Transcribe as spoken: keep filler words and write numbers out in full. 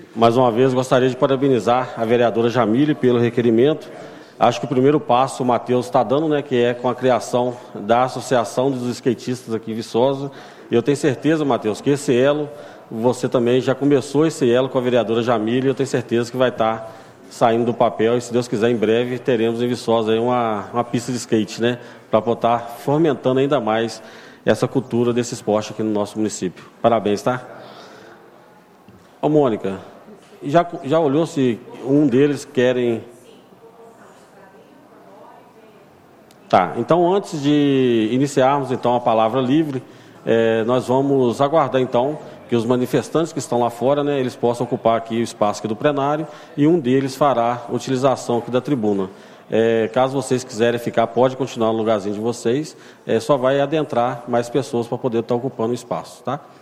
Mais uma vez, gostaria de parabenizar a vereadora Jamile pelo requerimento. Acho que o primeiro passo o Matheus está dando, né, que é com a criação da Associação dos Skatistas aqui em Viçosa. Eu tenho certeza, Matheus, que esse elo, você também já começou esse elo com a vereadora Jamile, e eu tenho certeza que vai estar saindo do papel, e se Deus quiser, em breve teremos em Viçosa aí uma, uma pista de skate, né, para estar fomentando ainda mais essa cultura desse esporte aqui no nosso município. Parabéns, tá? Ô, Mônica, já, já olhou se um deles querem... Tá, então antes de iniciarmos então a palavra livre, eh, nós vamos aguardar então que os manifestantes que estão lá fora, né, eles possam ocupar aqui o espaço aqui do plenário, e um deles fará utilização aqui da tribuna. É, caso vocês quiserem ficar, pode continuar no lugarzinho de vocês, é, só vai adentrar mais pessoas para poder estar ocupando o espaço, tá?